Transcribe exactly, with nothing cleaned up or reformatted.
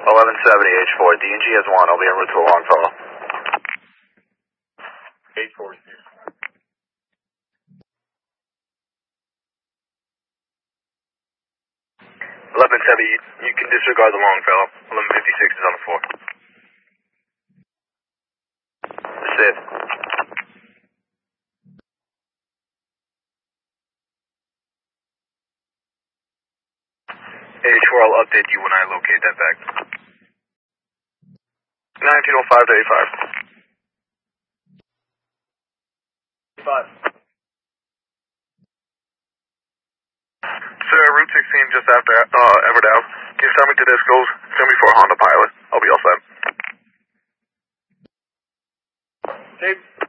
eleven seventy H four, D and G has one, I'll be en route to a Longfellow. H four is here. eleven seventy, you can disregard the Longfellow. eleven fifty-six is on the floor. Sid. H four, I'll update you when I locate that bag. nineteen oh five to eighty-five. Five. Sir, Route sixteen just after uh, Everdale. Can you tell me to Disco's? Tell me for a Honda Pilot. I'll be all set. Tape.